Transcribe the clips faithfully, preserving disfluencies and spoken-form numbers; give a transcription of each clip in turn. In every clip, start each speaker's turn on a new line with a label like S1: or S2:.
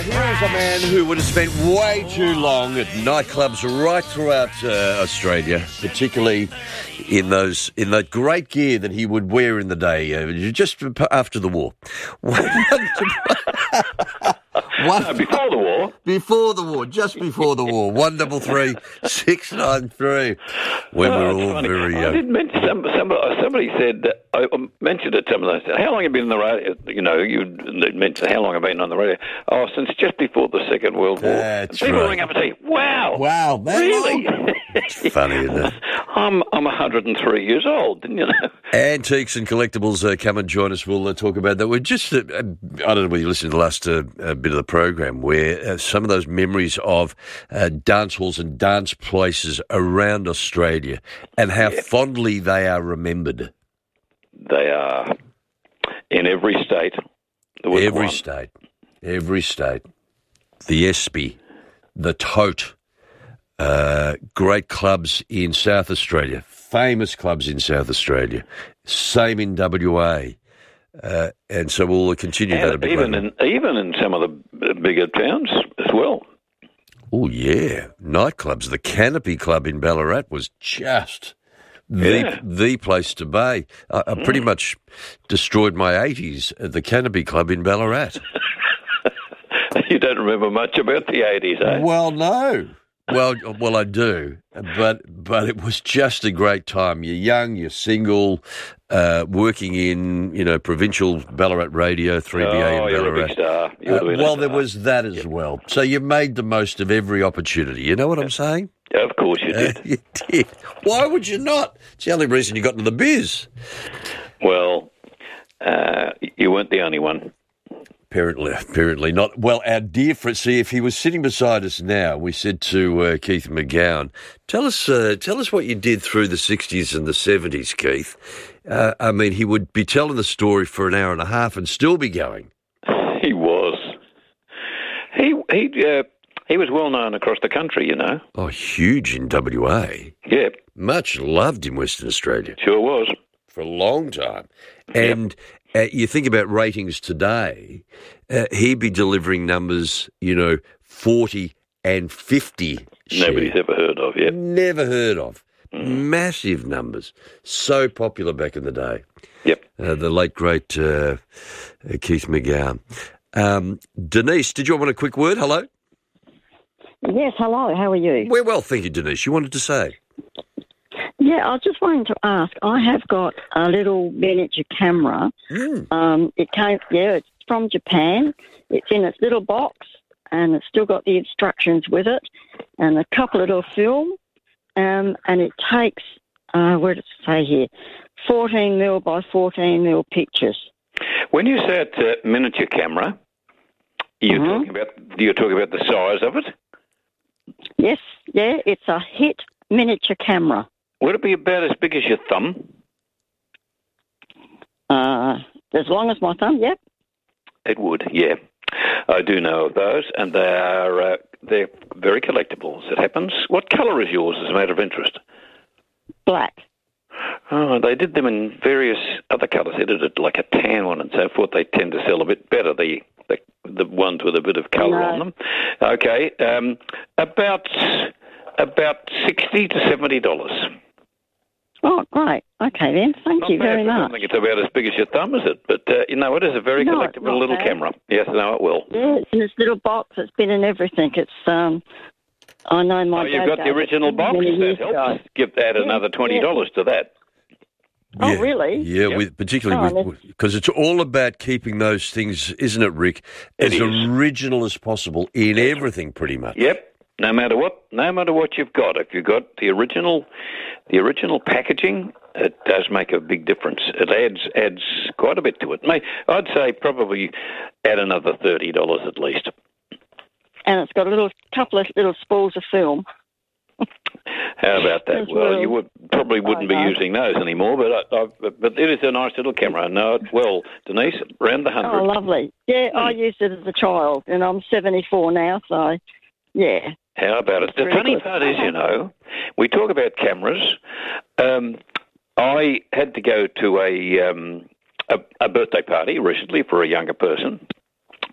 S1: Here's a man who would have spent way too long at nightclubs right throughout uh, Australia, particularly in those in that great gear that he would wear in the day, uh, just after the war.
S2: One, no, before the war.
S1: Before the war, just before the war. One double three six nine three. When
S2: oh,
S1: we were all
S2: funny.
S1: very young.
S2: I did mention some, some, somebody said I mentioned it. Some of them said, "How long have you been in the radio?" You know, you mentioned how long I've been on the radio. Oh, since just before the Second World War.
S1: That's
S2: People
S1: right.
S2: ring up and say, "Wow,
S1: wow, man,
S2: really?"
S1: It's funny, isn't it?
S2: I'm I'm one hundred three years old, didn't you know?
S1: Antiques and collectibles, uh, come and join us. We'll uh, talk about that. We're just, uh, I don't know whether you listened to the last uh, uh, bit of the program where uh, some of those memories of uh, dance halls and dance places around Australia and how
S2: yeah.
S1: fondly they are remembered.
S2: They are in every state.
S1: Every
S2: one.
S1: state. Every state. The Espy, the Tote, uh, great clubs in South Australia, famous clubs in South Australia, same in W A. Uh, and so we'll continue
S2: and
S1: that a bit
S2: even
S1: later.
S2: in even in some of the bigger towns as well.
S1: Oh, yeah. Nightclubs. The Canopy Club in Ballarat was just the
S2: Yeah.
S1: the place to be. I, I pretty much destroyed my eighties at the Canopy Club in Ballarat.
S2: You don't remember much about the eighties, eh?
S1: Well, no. Well, well, I do, but but it was just a great time. You're young, you're single, uh, working in you know provincial Ballarat radio, three B A
S2: oh,
S1: in
S2: you're
S1: Ballarat.
S2: a big star. You would
S1: Uh,
S2: have been a
S1: well, there
S2: star.
S1: was that as well. So you made the most of every opportunity. You know what I'm saying?
S2: Of course you did.
S1: Uh, you did. Why would you not? It's the only reason you got into the biz.
S2: Well, uh, you weren't the only one.
S1: Apparently, apparently not. Well, our dear friend, see, if he was sitting beside us now, we said to uh, Keith McGowan, tell us uh, tell us what you did through the sixties and the seventies, Keith. Uh, I mean, he would be telling the story for an hour and a half and still be going.
S2: He was. He he uh, he was well known across the country, you know.
S1: Oh, huge in W A.
S2: Yeah,
S1: Much loved in Western Australia.
S2: sure was.
S1: For a long time. And uh, you think about ratings today, uh, he'd be delivering numbers, you know, forty and fifty.
S2: Nobody's
S1: share.
S2: ever heard of yet.
S1: Never heard of. Massive numbers. So popular back in the day.
S2: Yep.
S1: Uh, the late, great uh, uh, Keith McGowan. Um, Denise, did you want a quick word? Hello?
S3: Yes, hello, how are you?
S1: We're well, thank you, Denise. You wanted to say?
S3: Yeah, I was just wanting to ask, I have got a little miniature camera.
S1: Mm.
S3: Um, it came, yeah, it's from Japan. It's in its little box, and it's still got the instructions with it, and a couple little film, um, and it takes, uh, where does it say here, fourteen mil by fourteen mil pictures.
S2: When you say it's a miniature camera, you're
S3: Mhm.
S2: talking about you're talking about the size of it.
S3: Yes, yeah, it's a hit miniature camera.
S2: Would it be about as big as your thumb?
S3: Uh, as long as my thumb, yep.
S2: It would, yeah. I do know of those, and they are uh, they're very collectible. As it happens. What colour is yours, as a matter of interest?
S3: Black.
S2: Oh, they did them in various other colours. They did it like a tan one and so forth. They tend to sell a bit better, the the, the ones with a bit of colour
S3: No.
S2: on them. Okay, um, about about sixty to seventy dollars.
S3: Oh, great. Okay, then. Thank you very
S2: I
S3: much.
S2: don't think it's about as big as your thumb, is it? But, uh, you know, it is a very
S3: No, it's
S2: collectible
S3: not
S2: little
S3: bad.
S2: camera. Yes, no, it will.
S3: Yeah, it's in this little box. It's been in everything. It's, um, I know my
S2: Oh,
S3: dad
S2: you've got the
S3: gave it
S2: original
S3: to me
S2: box?
S3: many
S2: That
S3: years
S2: helps.
S3: ago.
S2: Give that
S3: Yeah,
S2: another twenty dollars to that.
S3: Oh,
S1: Yeah.
S3: really?
S1: Yeah,
S2: Yep.
S1: with particularly
S3: Oh,
S1: with because it's all about keeping those things, isn't it, Rick? As
S2: It is.
S1: original as possible in everything, pretty much.
S2: Yep. No matter what, no matter what you've got, if you've got the original, the original packaging, it does make a big difference. It adds adds quite a bit to it. May I'd say probably add another thirty dollars at least.
S3: And it's got a little couple of little spools of film.
S2: How about that?
S3: As
S2: Well,
S3: well.
S2: you would probably wouldn't
S3: I
S2: be
S3: know.
S2: using those anymore, but I, I, but it is a nice little camera. I know it well, Denise. Around the
S3: Oh,
S2: hundred.
S3: lovely. Yeah,
S2: Hmm.
S3: I used it as a child, and I'm seventy-four now, so, yeah.
S2: How about it? The
S3: Very
S2: funny
S3: good.
S2: part is, you know, we talk about cameras. Um, I had to go to a, um, a a birthday party recently for a younger person,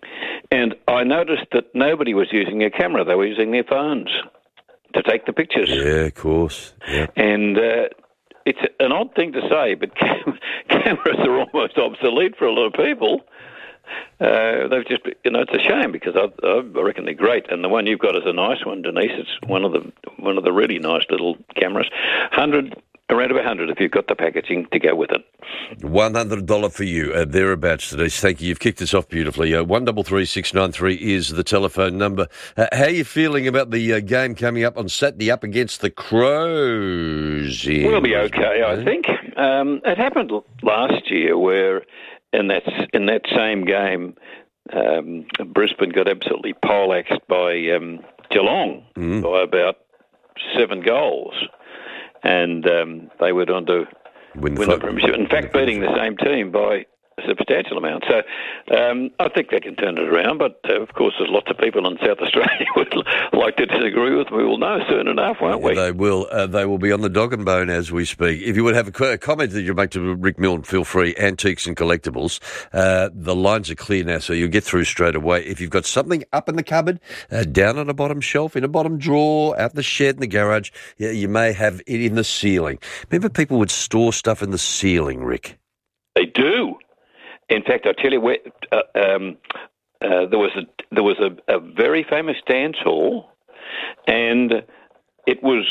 S2: And I noticed that nobody was using a camera. They were using their phones to take the pictures.
S1: Yeah, of course. Yeah.
S2: And uh, it's an odd thing to say, but cam- cameras are almost obsolete for a lot of people. Uh, they've just, you know, it's a shame because I, I reckon they're great. And the one you've got is a nice one, Denise. It's one of the one of the really nice little cameras. Hundred. Around about one hundred if you've got the packaging to go with it.
S1: one hundred dollars for you, uh, thereabouts, Denise. Thank you. You've kicked us off beautifully. Uh, one three three six nine three is the telephone number. Uh, how are you feeling about the uh, game coming up on Saturday up against the Crows?
S2: We'll be okay, I think. Um, it happened last year where in that, in that same game, um, Brisbane got absolutely poleaxed by um, Geelong mm. by about seven goals. And um, they went on to win the, win the premiership. In fact, beating the same team by a substantial amount. So um, I think they can turn it around. But, uh, of course, there's lots of people in South Australia who would like to disagree with me. We will know soon enough, won't we?
S1: They will. Uh, they will be on the dog and bone as we speak. If you would have a, a comment that you make to Rick Milne, feel free. Antiques and Collectibles. Uh, the lines are clear now, so you'll get through straight away. If you've got something up in the cupboard, uh, down on a bottom shelf, in a bottom drawer, out in the shed, in the garage, yeah, you may have it in the ceiling. Remember people would store stuff in the ceiling, Rick?
S2: They do. In fact, I tell you, where, uh, um, uh, there was a there was a, a very famous dance hall, and it was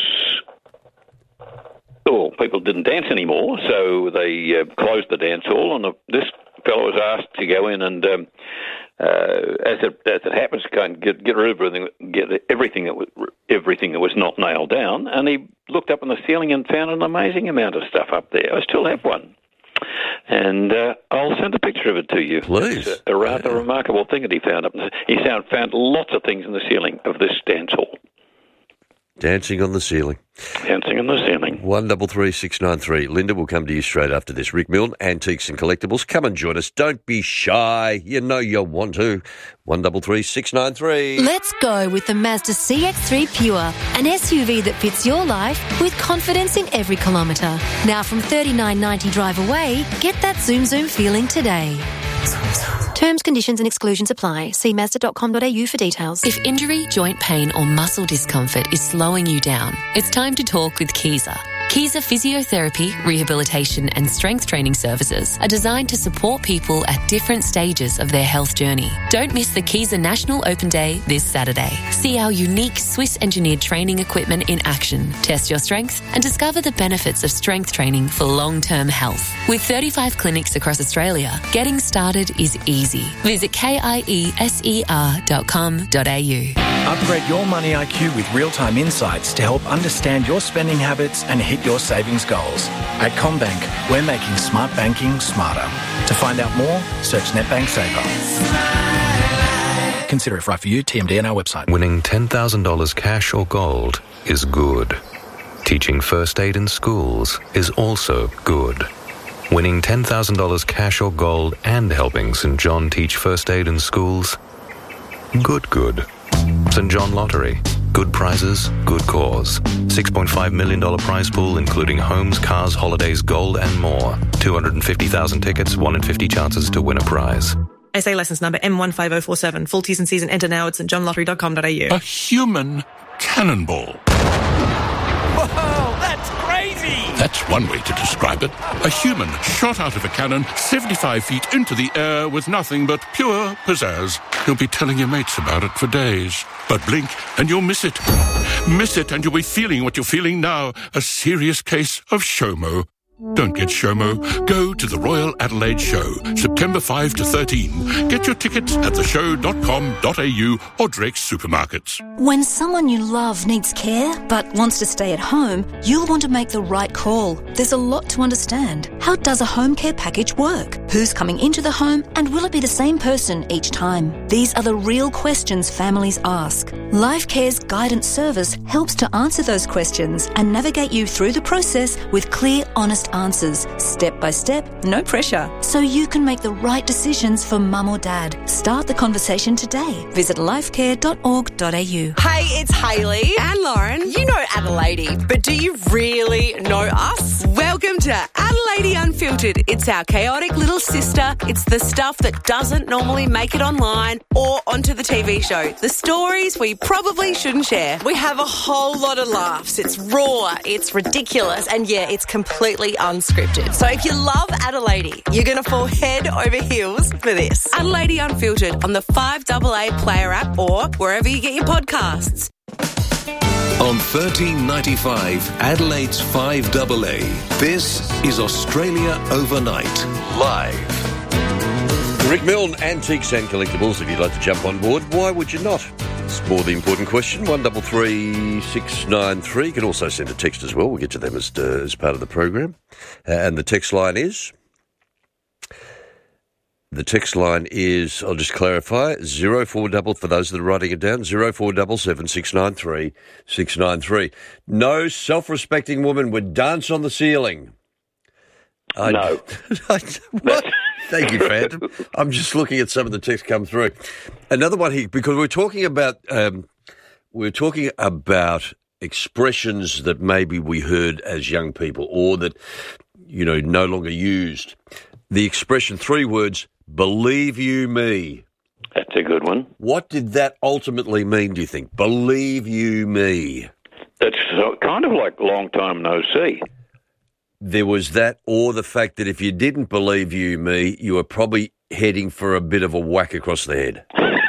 S2: oh, people didn't dance anymore, so they uh, closed the dance hall, and the, this fellow was asked to go in and, um, uh, as it as it happens, go and get get rid of everything, get everything that was everything that was not nailed down, and he looked up in the ceiling and found an amazing amount of stuff up there. I still have one. And uh, I'll send a picture of it to you.
S1: Please.
S2: It's a, a rather yeah. remarkable thing that he found. Up. He found, found lots of things in the ceiling of this dance hall.
S1: Dancing on the ceiling.
S2: Dancing on the ceiling.
S1: one three three six nine three. Linda will come to you straight after this. Rick Milne, Antiques and Collectibles. Come and join us. Don't be shy. You know you want to. one three three six nine three.
S4: Let's go with the Mazda C X three Pure, an S U V that fits your life with confidence in every kilometre. Now from thirty-nine ninety drive away, get that zoom zoom feeling today. Terms, conditions and exclusions apply. See mazda dot com dot a u for details.
S5: If injury, joint pain or muscle discomfort is slowing you down, it's time to talk with Kiesa. Kiesa Physiotherapy, Rehabilitation and Strength Training Services are designed to support people at different stages of their health journey. Don't miss the Kiesa National Open Day this Saturday. See our unique Swiss-engineered training equipment in action, test your strength and discover the benefits of strength training for long-term health. With thirty-five clinics across Australia, getting started is easy. Visit K-I-E-S-E-R dot com dot a u.
S6: Upgrade your money I Q with real-time insights to help understand your spending habits and hit your savings goals. At CommBank, we're making smart banking smarter. To find out more, search NetBank Saver. Consider if right for you. T M D on our website.
S7: Winning ten thousand dollars cash or gold is good. Teaching first aid in schools is also good. Winning ten thousand dollars cash or gold and helping Saint John teach first aid in schools? Good, good. Saint John Lottery. Good prizes, good cause. six point five million dollars prize pool, including homes, cars, holidays, gold, and more. two hundred fifty thousand tickets, one in fifty chances to win a prize.
S8: S A licence number M one five oh four seven. Full T's and C's and enter now at st john lottery dot com dot a u.
S9: A human cannonball.
S10: Whoa, that's crazy!
S9: That's one way to describe it. A human shot out of a cannon seventy-five feet into the air with nothing but pure pizzazz. You'll be telling your mates about it for days. But blink and you'll miss it. Miss it and you'll be feeling what you're feeling now. A serious case of SHOMO. Don't get SHOMO. Go to the Royal Adelaide Show, September fifth to thirteenth. Get your tickets at the show dot com dot a u or Drake's supermarkets.
S11: When someone you love needs care but wants to stay at home, you'll want to make the right call. There's a lot to understand. How does a home care package work? Who's coming into the home and will it be the same person each time? These are the real questions families ask. LifeCare's guidance service helps to answer those questions and navigate you through the process with clear, honest answers, step by step, no pressure, so you can make the right decisions for mum or dad. Start the conversation today. Visit lifecare dot org dot a u.
S12: Hey, it's Hayley
S13: and Lauren.
S12: You know Adelaide, but do you really know us? Welcome to Adelaide Unfiltered. It's our chaotic little sister. It's the stuff that doesn't normally make it online or onto the T V show. The stories we probably shouldn't share. We have a whole lot of laughs. It's raw, it's ridiculous, and yeah, it's completely unscripted. So if you love Adelaide, you're going to fall head over heels for this. Adelaide Unfiltered on the five A A Player app or wherever you get your podcasts.
S13: On thirteen ninety-five, Adelaide's five A A, this is Australia Overnight, live.
S1: Rick Milne, Antiques and Collectibles, if you'd like to jump on board, why would you not? It's more the important question, one double three six nine three. You can also send a text as well. We'll get to them as, uh, as part of the program. Uh, and the text line is... The text line is, I'll just clarify, zero four double, for those that are writing it down, zero four double seven six nine three six nine three. No self-respecting woman would dance on the ceiling. I,
S2: no.
S1: I, what? Thank you, Phantom. I'm just looking at some of the text come through. Another one here, because we're talking about um, we're talking about expressions that maybe we heard as young people or that, you know, no longer used. The expression, three words, believe you me.
S2: That's a good one.
S1: What did that ultimately mean, do you think? Believe you me.
S2: It's kind of like long time no see.
S1: There was that, or the fact that if you didn't believe you me, you were probably heading for a bit of a whack across the head.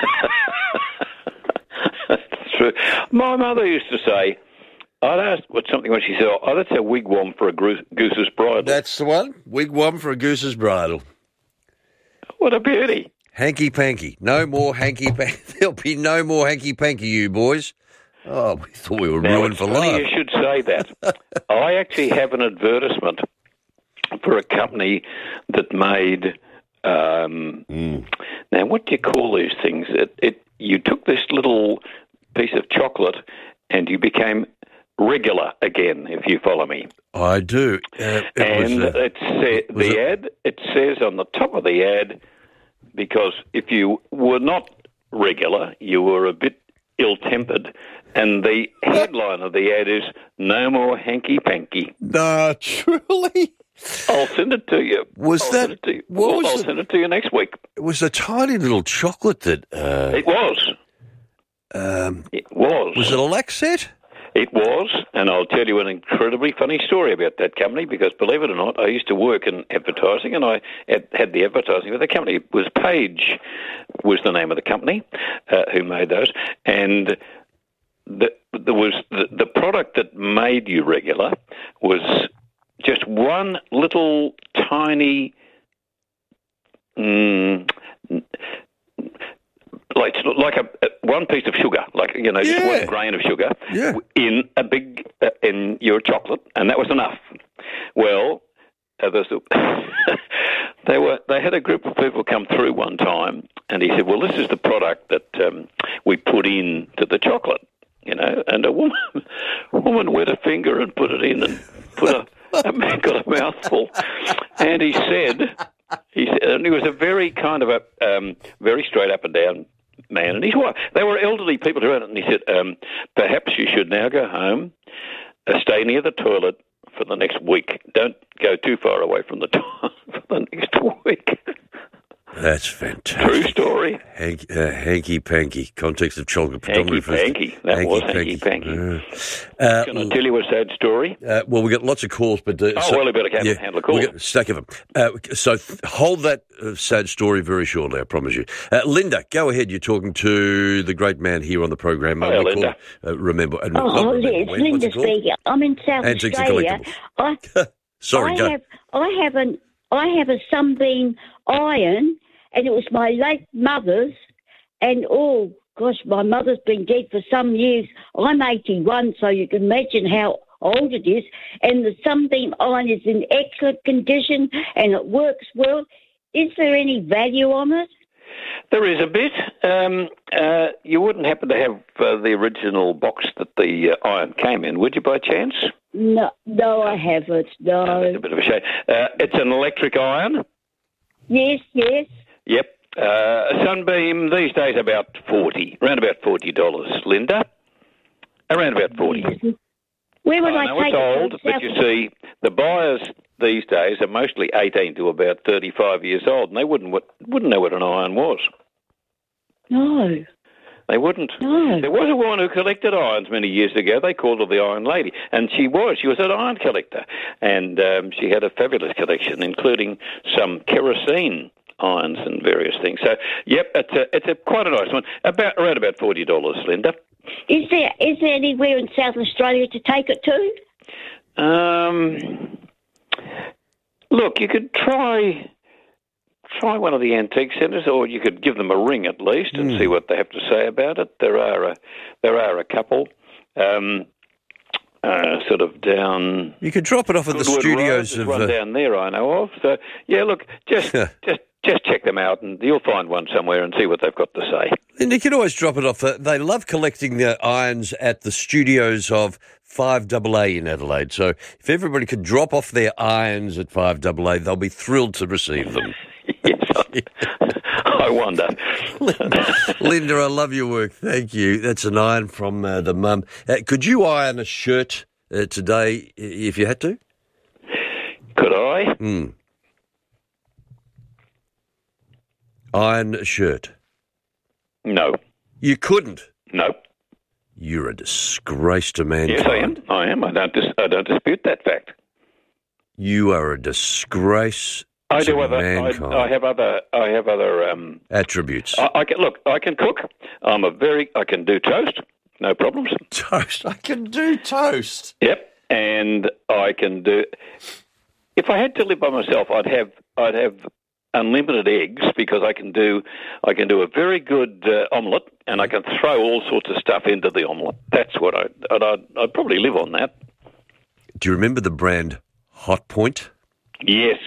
S2: That's true. My mother used to say, I'd ask what something when she said, oh, that's a wigwam for a goose, goose's bridle.
S1: That's the one. Wigwam for a goose's bridle.
S2: What a beauty.
S1: Hanky-panky. No more hanky-panky. There'll be no more hanky-panky, you boys. Oh, we thought we were
S2: now,
S1: ruined
S2: it's
S1: for
S2: funny
S1: life.
S2: You should say that. I actually have an advertisement for a company that made, um,
S1: mm.
S2: now what do you call these things? It, it You took this little piece of chocolate and you became regular again, if you follow me.
S1: I do. Uh, it
S2: and
S1: was, uh,
S2: it sa- the
S1: it?
S2: ad, it says on the top of the ad, because if you were not regular, you were a bit ill-tempered, and the headline of the ad is, no more hanky-panky.
S1: No, truly?
S2: I'll send it to you.
S1: Was
S2: I'll
S1: that...
S2: Send it to you.
S1: What
S2: well,
S1: was
S2: I'll
S1: the,
S2: send it to you next week.
S1: It was a tiny little chocolate that... Uh,
S2: it was.
S1: Um,
S2: it was.
S1: Was it a Laxette?
S2: It was, and I'll tell you an incredibly funny story about that company because, believe it or not, I used to work in advertising and I had, had the advertising for the company. It was Page was the name of the company uh, who made those, and the, there was the, the product that made you regular was just one little tiny... Mm, Like like a, a one piece of sugar, like you know, just
S1: yeah.
S2: one grain of sugar
S1: yeah.
S2: in a big uh, in your chocolate, and that was enough. Well, uh, they were they had a group of people come through one time, and he said, "Well, this is the product that um, we put in to the chocolate," you know. And a woman a woman wet a finger and put it in, and put a, a man got a mouthful, and he said. He said, and he was a very kind of a um, very straight up and down man, and his wife. They were elderly people around it, and he said, um, "Perhaps you should now go home, uh, stay near the toilet for the next week. Don't go too far away from the toilet for the next week."
S1: That's fantastic.
S2: True story.
S1: Hanky, uh, hanky-panky. Context of chocolate.
S2: Hanky-panky. That was hanky-panky.
S1: Uh,
S2: Can I tell you a sad story?
S1: Uh, well, we've got lots of calls, but... Uh,
S2: oh,
S1: so,
S2: well, we better handle,
S1: yeah,
S2: handle a call.
S1: We've got a stack of them. Uh, so th- hold that uh, sad story very shortly, I promise you. Uh, Linda, go ahead. You're talking to the great man here on the program.
S2: Oh, Linda.
S1: Call, uh, remember. Uh,
S14: oh,
S1: remember
S14: yes,
S1: when.
S14: Linda speaking. I'm in South
S1: Antiques
S14: Australia. I,
S1: Sorry,
S14: I
S1: go.
S14: Have, I, have an, I have a Sunbeam iron... And it was my late mother's, and oh, gosh, my mother's been dead for some years. I'm eighty-one, so you can imagine how old it is. And the Sunbeam iron is in excellent condition, and it works well. Is there any value on it?
S2: There is a bit. Um, uh, you wouldn't happen to have uh, the original box that the uh, iron came in, would you, by chance?
S14: No, no, I haven't, no.
S2: Oh, that's a bit of a shame. Uh, it's an electric iron?
S14: Yes, yes.
S2: Yep. Uh, a Sunbeam these days about forty, around about forty dollars. Linda, around about forty.
S14: Where would
S2: I
S14: I,
S2: know
S14: take
S2: it's
S14: it?
S2: old, but you see, the buyers these days are mostly eighteen to about thirty-five years old, and they wouldn't wouldn't know what an iron was.
S14: No.
S2: They wouldn't.
S14: No.
S2: There was a woman who collected irons many years ago. They called her the Iron Lady, and she was. She was an iron collector, and um, she had a fabulous collection, including some kerosene irons and various things. So, yep, it's a it's a quite a nice one. About around about forty dollars, Linda.
S14: Is there is there anywhere in South Australia to take it to?
S2: Um, look, you could try. Try one of the antique centres, or you could give them a ring at least and mm. see what they have to say about it. There are a, there are a couple, um, uh, sort of down.
S1: You could drop it off at the
S2: Goodwood
S1: studios
S2: Road.
S1: of
S2: There's one
S1: uh...
S2: down there I know of. So yeah, look, just just just check them out, and you'll find one somewhere and see what they've got to say.
S1: And you can always drop it off. They love collecting their irons at the studios of five A A in Adelaide. So if everybody could drop off their irons at five A A, they'll be thrilled to receive them.
S2: Yes, I wonder.
S1: Linda, Linda, I love your work. Thank you. That's an iron from uh, the mum. Uh, could you iron a shirt uh, today if you had to?
S2: Could I?
S1: Mm. Iron a shirt?
S2: No.
S1: You couldn't?
S2: No.
S1: You're a disgrace to mankind.
S2: Yes, I am. I am. I don't, dis- I don't dispute that fact.
S1: You are a disgrace.
S2: I do other. I, I have other. I have other um,
S1: attributes.
S2: I, I can look. I can cook. I'm a very. I can do toast. No problems.
S1: Toast. I can do toast.
S2: Yep. And I can do. If I had to live by myself, I'd have. I'd have unlimited eggs because I can do. I can do a very good uh, omelette, and I can throw all sorts of stuff into the omelette. That's what I. I'd, I'd, I'd probably live on that.
S1: Do you remember the brand Hot Point?
S2: Yes.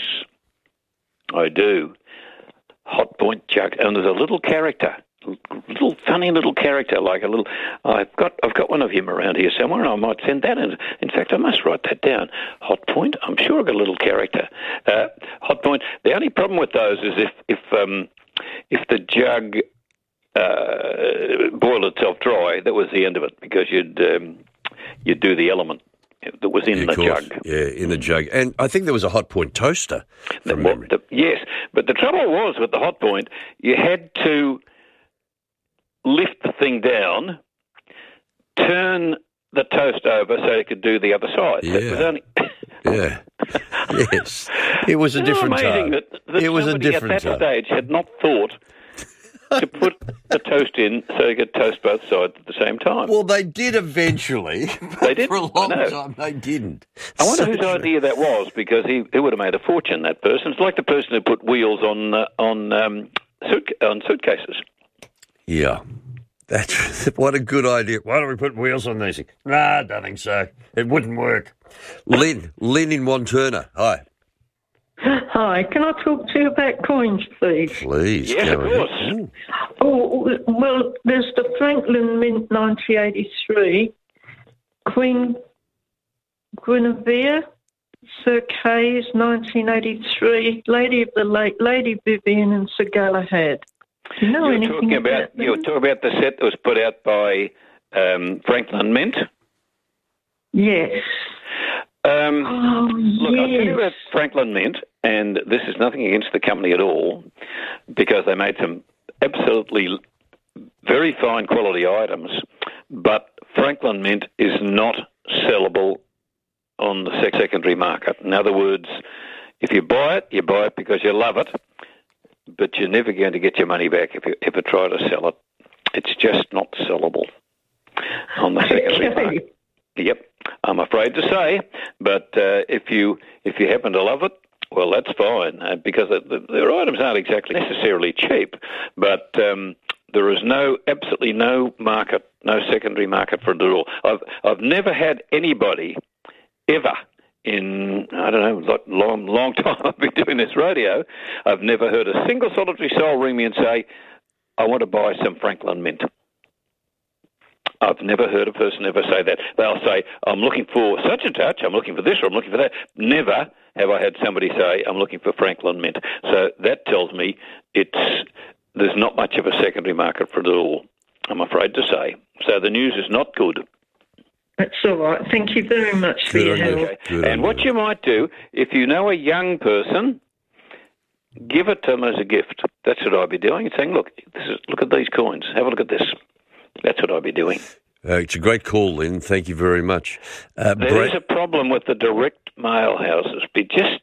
S2: I do. Hot Point jug, and there's a little character, little funny little character, like a little. I've got I've got one of him around here somewhere, and I might send that in. In fact, I must write that down. Hot Point. I'm sure I've got a little character. Uh, Hot Point. The only problem with those is if if um, if the jug uh, boiled itself dry, that was the end of it because you'd um, you'd do the element that was in
S1: yeah,
S2: the jug.
S1: Yeah, in the jug. And I think there was a Hot Point toaster.
S2: The, the, yes, but the trouble was with the Hot Point, you had to lift the thing down, turn the toast over so it could do the other side.
S1: Yeah.
S2: It was only
S1: yeah. Yes. It was a different
S2: amazing
S1: time.
S2: That, that
S1: it was a different
S2: at that
S1: time.
S2: stage had not thought to put the toast in so you could toast both sides at the same time.
S1: Well, they did eventually.
S2: They did.
S1: For a long time, they didn't.
S2: I wonder
S1: So
S2: whose
S1: true.
S2: idea that was, because he, he would have made a fortune, that person. It's like the person who put wheels on uh, on um, suit, on suitcases.
S1: Yeah. That's what a good idea. Why don't we put wheels on these things? Nah, I don't think so. It wouldn't work. Lynn, Lynn in Wanturna. Hi.
S15: Hi, can I talk to you about coins, please?
S1: Please.
S2: Yes,
S1: go
S2: of
S1: ahead.
S2: course.
S1: Mm.
S15: Oh, well, there's the Franklin Mint nineteen eighty-three, Queen Guinevere, Sir Kay's nineteen eighty-three, Lady of the Lake, Lady Vivian and Sir Galahad. Do you know
S2: You're
S15: anything
S2: talking about,
S15: about them?
S2: you're talking about the set that was put out by um, Franklin Mint?
S15: Yes.
S2: Um,
S15: Oh,
S2: look, I'll tell you
S15: yes.
S2: about Franklin Mint, and this is nothing against the company at all, because they made some absolutely very fine quality items, but Franklin Mint is not sellable on the sec- secondary market. In other words, if you buy it, you buy it because you love it, but you're never going to get your money back if you ever try to sell it. It's just not sellable on the secondary
S15: Okay.
S2: market. Yep, I'm afraid to say, but uh, if you if you happen to love it, well, that's fine, uh, because the, the, their items aren't exactly necessarily cheap, but um, there is no absolutely no market, no secondary market for it at all. I've I've never had anybody ever in I don't know like long long time I've been doing this radio. I've never heard a single solitary soul ring me and say, "I want to buy some Franklin Mint." I've never heard a person ever say that. They'll say, I'm looking for such and such, I'm looking for this or I'm looking for that. Never have I had somebody say, I'm looking for Franklin Mint. So that tells me it's there's not much of a secondary market for it at all, I'm afraid to say. So the news is not good.
S15: That's all right. Thank you very much for your help.
S2: Okay. And what you might do, if you know a young person, give it to them as a gift. That's what I'd be doing. And saying, look, this is, look at these coins. Have a look at this. That's what I'd be doing.
S1: Uh, it's a great call, Lynn. Thank you very much. Uh,
S2: there
S1: Bra-
S2: is a problem with the direct mail houses. Be just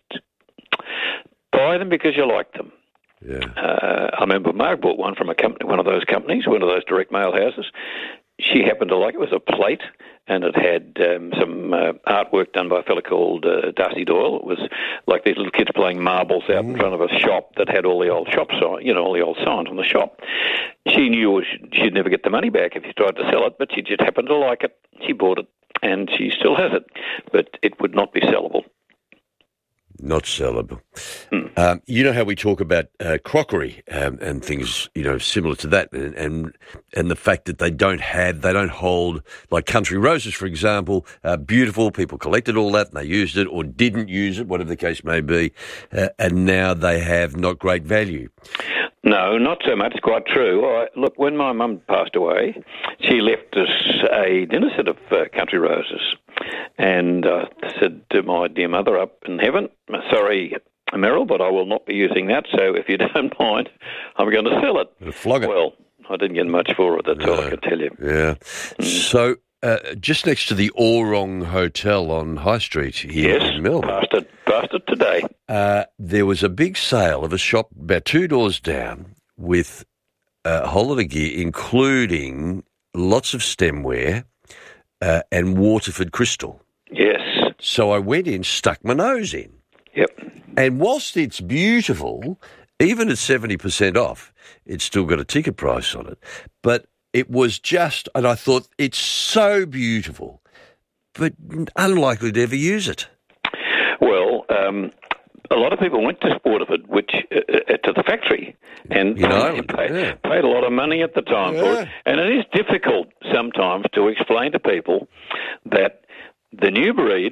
S2: buy them because you like them.
S1: Yeah.
S2: Uh, I remember Mark bought one from a company, one of those companies, one of those direct mail houses. She happened to like it. It was a plate, and it had um, some uh, artwork done by a fellow called uh, Darcy Doyle. It was like these little kids playing marbles out mm. in front of a shop that had all the old shop signs, you know, all the old signs on the shop. She knew she'd never get the money back if she tried to sell it, but she just happened to like it. She bought it, and she still has it, but it would not be sellable.
S1: Not sellable.
S2: Hmm.
S1: Um, you know how we talk about uh, crockery um, and things, you know, similar to that, and, and and the fact that they don't have, they don't hold, like Country Roses, for example, uh, beautiful. People collected all that and they used it or didn't use it, whatever the case may be, uh, and now they have not great value.
S2: No, not so much. It's quite true. I, look, when my mum passed away, she left us a dinner set of uh, Country Roses. And I uh, said to my dear mother up in heaven, sorry, Merrill, but I will not be using that. So if you don't mind, I'm going to sell it.
S1: Flog it.
S2: Well, I didn't get much for it. That's
S1: no.
S2: all I can tell you.
S1: Yeah. Mm. So uh, just next to the Orong Hotel on High Street here
S2: yes,
S1: in Melbourne.
S2: Passed it, passed it today.
S1: Uh, there was a big sale of a shop about two doors down with a whole lot of gear, including lots of stemware uh, and Waterford crystal.
S2: Yes.
S1: So I went in, stuck my nose in.
S2: Yep.
S1: And whilst it's beautiful, even at seventy percent off, it's still got a ticket price on it. But it was just, and I thought, it's so beautiful, but unlikely to ever use it.
S2: Well, um, a lot of people went to Waterford, which uh, to the factory, and
S1: you know,
S2: paid,
S1: yeah.
S2: paid a lot of money at the time
S1: yeah.
S2: for it. And it is difficult sometimes to explain to people that the new breed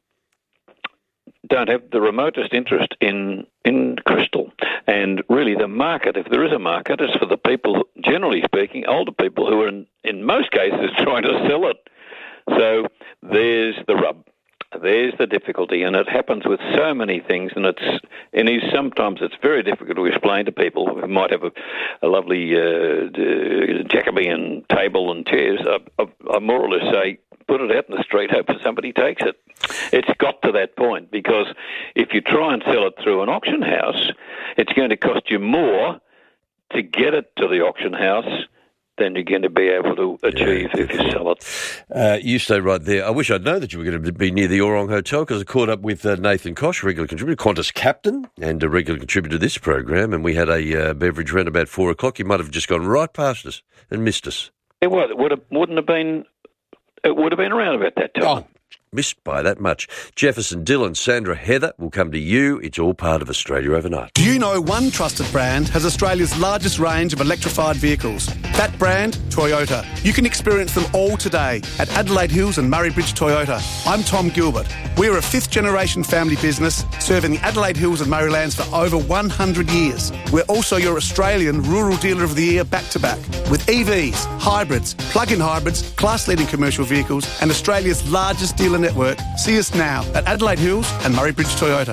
S2: don't have the remotest interest in in crystal. And really the market, if there is a market, is for the people, generally speaking, older people who are in, in most cases trying to sell it. So there's the rub. There's the difficulty, and it happens with so many things, and it's and is sometimes it's very difficult to explain to people who might have a, a lovely uh, Jacobean table and chairs. I, I, I more or less say, put it out in the street, hope somebody takes it. It's got to that point, because if you try and sell it through an auction house, it's going to cost you more to get it to the auction house than you're going to be able to achieve yeah, if you sell it.
S1: Uh, you stay right there. I wish I'd known that you were going to be near the Orong Hotel, because I caught up with uh, Nathan Koch, regular contributor, Qantas captain, and a regular contributor to this program, and we had a uh, beverage around about four o'clock. You might have just gone right past us and missed us.
S2: It was. It would have, wouldn't have been. It would have been around about that time.
S1: Oh. Missed by that much. Jefferson, Dylan, Sandra, Heather will come to you. It's all part of Australia Overnight.
S16: Do you know one trusted brand has Australia's largest range of electrified vehicles? That brand, Toyota. You can experience them all today at Adelaide Hills and Murray Bridge Toyota. I'm Tom Gilbert. We're a fifth-generation family business serving the Adelaide Hills and Murraylands for over one hundred years. We're also your Australian Rural Dealer of the Year back-to-back with E Vs, hybrids, plug-in hybrids, class-leading commercial vehicles and Australia's largest dealer network. See us now at Adelaide Hills and Murray Bridge Toyota.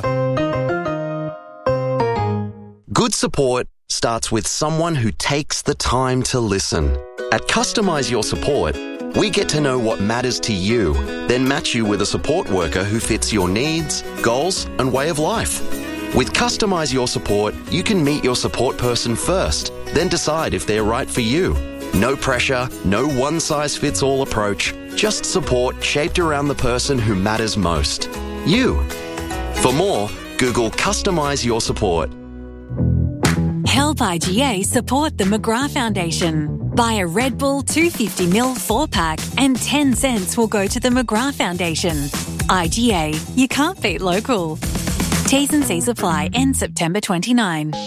S17: Good support starts with someone who takes the time to listen. At Customise Your Support, we get to know what matters to you, then match you with a support worker who fits your needs, goals, and way of life. With Customise Your Support, you can meet your support person first, then decide if they're right for you. No pressure, no one-size-fits-all approach, just support shaped around the person who matters most. You. For more, Google Customise Your Support.
S18: Help I G A support the McGrath Foundation. Buy a Red Bull two hundred fifty milliliter four-pack and ten cents will go to the McGrath Foundation. I G A, you can't beat local. T's and C's apply, end September twenty-ninth.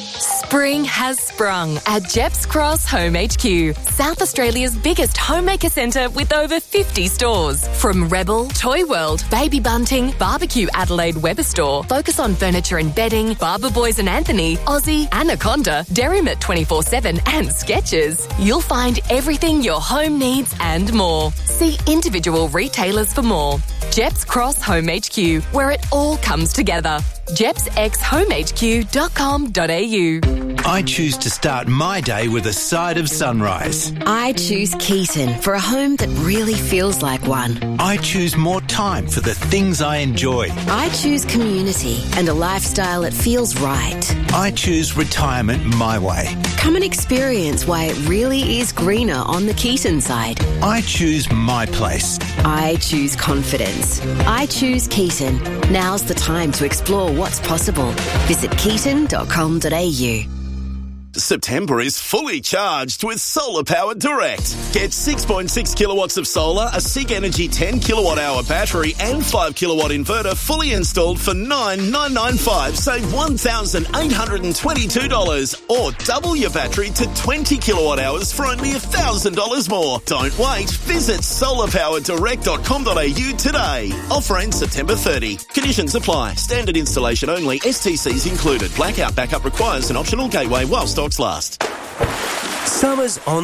S5: Spring has sprung at Jeps Cross Home H Q, South Australia's biggest homemaker centre with over fifty stores. From Rebel, Toy World, Baby Bunting, Barbecue Adelaide Weatherstore, Focus on Furniture and Bedding, Barber Boys and Anthony, Aussie, Anaconda, Derrimut twenty-four seven and Skechers. You'll find everything your home needs and more. See individual retailers for more. Jeps Cross Home H Q, where it all comes together. jeps x home h q dot com dot a u.
S19: I choose to start my day with a side of sunrise.
S20: I choose Keaton for a home that really feels like one.
S19: I choose more time for the things I enjoy.
S20: I choose community and a lifestyle that feels right.
S19: I choose retirement my way.
S20: Come and experience why it really is greener on the Keaton side.
S19: I choose my place.
S20: I choose confidence. I choose Keaton. Now's the time to explore what's possible. Visit keaton dot com dot a u.
S21: September is fully charged with Solar Power Direct. Get six point six kilowatts of solar, a SIG Energy ten kilowatt hour battery and five kilowatt inverter fully installed for nine thousand nine hundred ninety-five dollars. Save one thousand eight hundred twenty-two dollars or double your battery to twenty kilowatt hours for only one thousand dollars more. Don't wait. Visit solar power direct dot com dot a u today. Offer ends September thirtieth. Conditions apply. Standard installation only. S T Cs included. Blackout backup requires an optional gateway while stocks last.
S22: Summer's on